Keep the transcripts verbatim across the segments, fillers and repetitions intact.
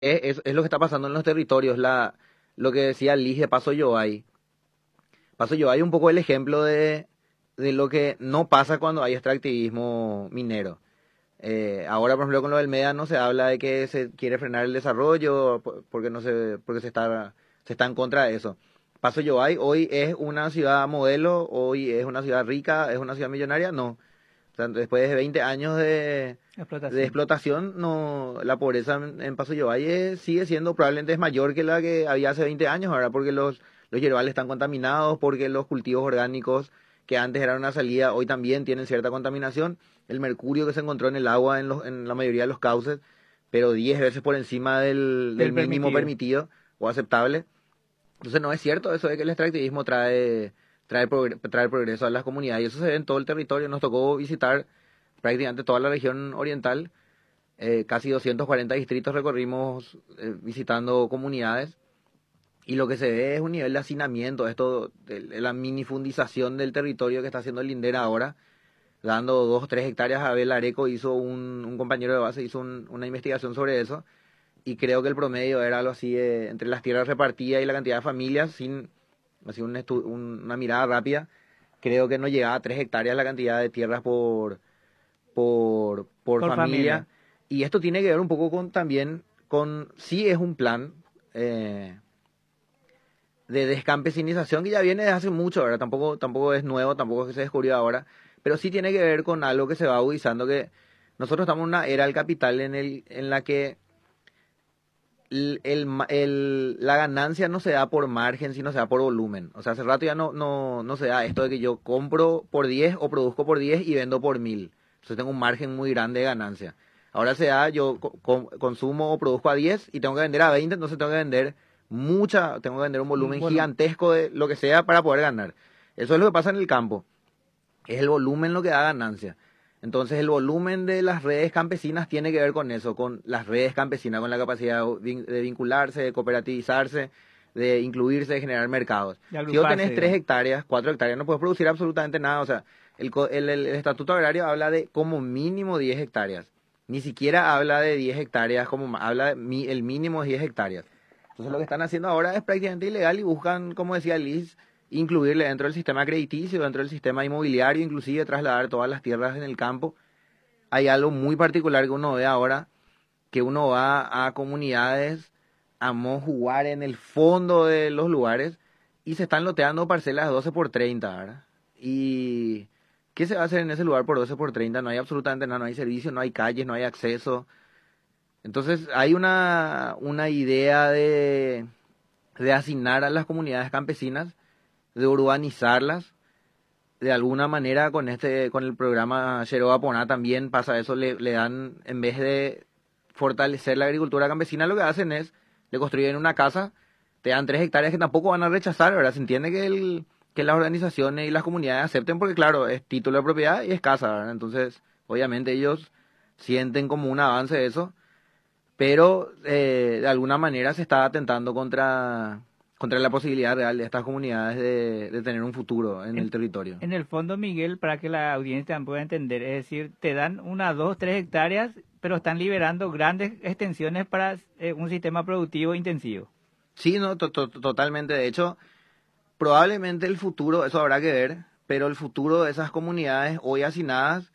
es, es, es lo que está pasando en los territorios, la, lo que decía Liz de Paso Yoay. Paso Yoay es un poco el ejemplo de, de lo que no pasa cuando hay extractivismo minero. Eh, ahora, por ejemplo, con lo del MEDA no se habla de que se quiere frenar el desarrollo por- porque no se, porque se está, se está en contra de eso. Paso Yoay hoy es una ciudad modelo, hoy es una ciudad rica, es una ciudad millonaria, no. O sea, después de veinte años de, de Explotación. explotación, no, la pobreza en, en Paso Yovalle sigue siendo probablemente es mayor que la que había hace veinte años, ahora porque los, los yerbales están contaminados, porque los cultivos orgánicos que antes eran una salida, hoy también tienen cierta contaminación. El mercurio que se encontró en el agua en, los, en la mayoría de los cauces, pero diez veces por encima del, del Del mínimo permitido. permitido o aceptable. Entonces no es cierto eso de que el extractivismo trae, trae, progre- trae progreso a las comunidades. Y eso se ve en todo el territorio. Nos tocó visitar prácticamente toda la región oriental. Eh, casi doscientos cuarenta distritos recorrimos eh, visitando comunidades. Y lo que se ve es un nivel de hacinamiento, esto, de, de la minifundización del territorio que está haciendo el Lindera ahora, dando dos o tres hectáreas. Abel Areco hizo un, un compañero de base, hizo un- una investigación sobre eso y creo que el promedio era algo así de, entre las tierras repartidas y la cantidad de familias, sin así un estu- un- una mirada rápida, creo que no llegaba a tres hectáreas la cantidad de tierras por, por, por Por familia. familia. Y esto tiene que ver un poco con también, con, sí es un plan eh, de descampesinización que ya viene desde hace mucho, ¿verdad? Tampoco, tampoco es nuevo, tampoco es que se descubrió ahora, pero sí tiene que ver con algo que se va agudizando, que nosotros estamos en una era del capital en, el, en la que el, el, el- la ganancia no se da por margen, sino se da por volumen. O sea, hace rato ya no, no, no se da esto de que yo compro por diez o produzco por diez y vendo por mil. Entonces tengo un margen muy grande de ganancia. Ahora se da, yo co- co- consumo o produzco a diez y tengo que vender a veinte, entonces tengo que vender mucha, tengo que vender un Mm, volumen Bueno, gigantesco de lo que sea para poder ganar. Eso es lo que pasa en el campo. Es el volumen lo que da ganancia. Entonces el volumen de las redes campesinas tiene que ver con eso, con las redes campesinas, con la capacidad de vincularse, de cooperativizarse, de incluirse, de generar mercados. de Si vos agruparse, tenés tres digamos. hectáreas, cuatro hectáreas, no puedes producir absolutamente nada. O sea, el, co- el, el- el Estatuto Agrario habla de como mínimo diez hectáreas. Ni siquiera habla de diez hectáreas, como ma- habla de mi- el mínimo es diez hectáreas. Entonces lo que están haciendo ahora es prácticamente ilegal y buscan, como decía Liz, incluirle dentro del sistema crediticio, dentro del sistema inmobiliario, inclusive trasladar todas las tierras en el campo. Hay algo muy particular que uno ve ahora, que uno va a comunidades a jugar en el fondo de los lugares y se están loteando parcelas doce por treinta, ¿verdad? Y ¿qué se va a hacer en ese lugar por doce por treinta? No hay absolutamente nada, no hay servicio, no hay calles, no hay acceso. Entonces hay una, una idea de, de asignar a las comunidades campesinas, de urbanizarlas. De alguna manera con este, con el programa Yeroa Poná también pasa eso, le, le dan, en vez de fortalecer la agricultura campesina, lo que hacen es, le construyen una casa, te dan tres hectáreas que tampoco van a rechazar, ¿verdad? Se entiende que el, que las organizaciones y las comunidades acepten porque claro, es título de propiedad y es casa, ¿verdad? Entonces, obviamente ellos sienten como un avance de eso, pero eh, de alguna manera se está atentando contra, contra la posibilidad real de estas comunidades de, de tener un futuro en el En, territorio. en el fondo, Miguel, para que la audiencia pueda entender, es decir, te dan unas dos, tres hectáreas, pero están liberando grandes extensiones para eh, un sistema productivo intensivo. Sí, no, to- to- totalmente. De hecho, probablemente el futuro, eso habrá que ver, pero el futuro de esas comunidades hoy hacinadas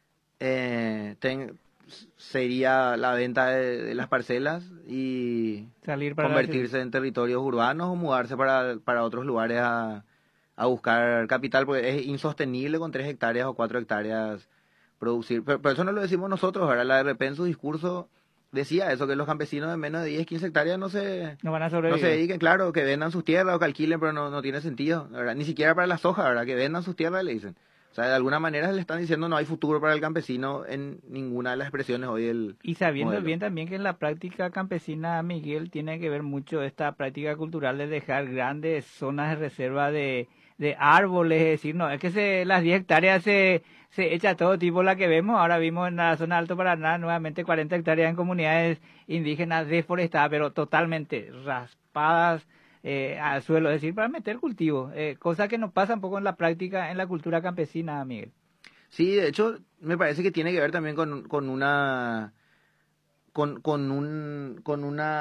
eh, ten- sería la venta de, de las parcelas y Salir para la ciudad. convertirse en territorios urbanos o mudarse para, para otros lugares a, a buscar capital, porque es insostenible con tres hectáreas o cuatro hectáreas producir. Pero, pero eso no lo decimos nosotros, ahora la R P en su discurso decía eso, que los campesinos de menos de diez quince hectáreas no se, No van a no se sobrevivir. dediquen, claro, que vendan sus tierras o que alquilen, pero no, no tiene sentido, ¿verdad? Ni siquiera para la soja, ¿verdad? Que vendan sus tierras, le dicen. O sea, de alguna manera le están diciendo no hay futuro para el campesino en ninguna de las expresiones hoy del Y sabiendo modelo. bien también que en la práctica campesina, Miguel, tiene que ver mucho esta práctica cultural de dejar grandes zonas de reserva de, de árboles, es decir, no, es que se, las diez hectáreas se, se echa todo tipo la que vemos, ahora vimos en la zona Alto Paraná nuevamente cuarenta hectáreas en comunidades indígenas deforestadas, pero totalmente raspadas eh, al suelo, es decir, para meter cultivos, eh, cosa que no pasa un poco en la práctica en la cultura campesina, Miguel. Sí, de hecho, me parece que tiene que ver también con, con una con, con, un, con una